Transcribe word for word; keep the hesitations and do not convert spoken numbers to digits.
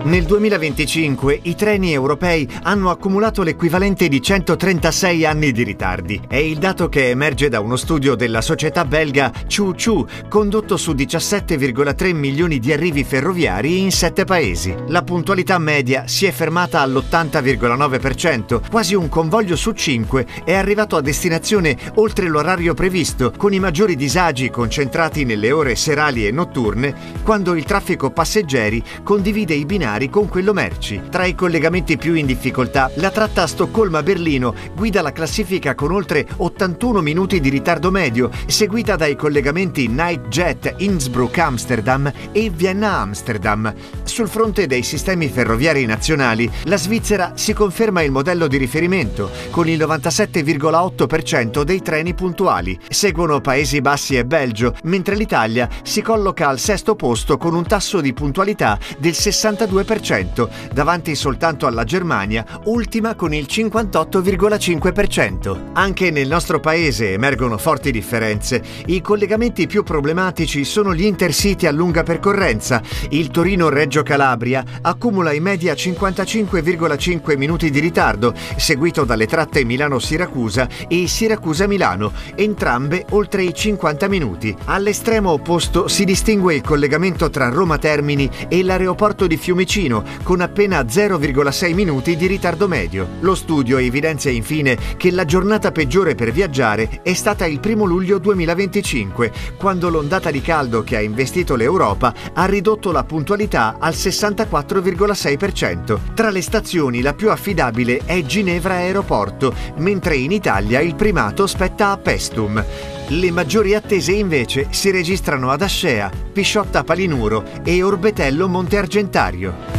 Nel duemilaventicinque i treni europei hanno accumulato l'equivalente di centotrentasei anni di ritardi. È il dato che emerge da uno studio della società belga Chu Chu, condotto su diciassette virgola tre milioni di arrivi ferroviari in sette paesi. La puntualità media si è fermata all'ottanta virgola nove per cento, quasi un convoglio su cinque è arrivato a destinazione oltre l'orario previsto, con i maggiori disagi concentrati nelle ore serali e notturne, quando il traffico passeggeri condivide i binari con quello merci. Tra i collegamenti più in difficoltà, la tratta Stoccolma-Berlino guida la classifica con oltre ottantuno minuti di ritardo medio, seguita dai collegamenti Nightjet Innsbruck-Amsterdam e Vienna-Amsterdam. Sul fronte dei sistemi ferroviari nazionali, la Svizzera si conferma il modello di riferimento, con il novantasette virgola otto per cento dei treni puntuali. Seguono Paesi Bassi e Belgio, mentre l'Italia si colloca al sesto posto con un tasso di puntualità del sessantadue per cento, davanti soltanto alla Germania, ultima con il cinquantotto virgola cinque per cento. Anche nel nostro paese emergono forti differenze. I collegamenti più problematici sono gli intercity a lunga percorrenza. Il Torino-Reggio Calabria accumula in media cinquantacinque virgola cinque minuti di ritardo, seguito dalle tratte Milano-Siracusa e Siracusa-Milano, entrambe oltre i cinquanta minuti. All'estremo opposto si distingue il collegamento tra Roma Termini e l'aeroporto di Fiumicino, con appena zero virgola sei minuti di ritardo medio. Lo studio evidenzia infine che la giornata peggiore per viaggiare è stata il primo luglio duemilaventicinque, quando l'ondata di caldo che ha investito l'Europa ha ridotto la puntualità al sessantaquattro virgola sei per cento. Tra le stazioni la più affidabile è Ginevra Aeroporto, mentre in Italia il primato spetta a Paestum. Le maggiori attese invece si registrano ad Ascea, Pisciotta Palinuro e Orbetello Monte Argentario.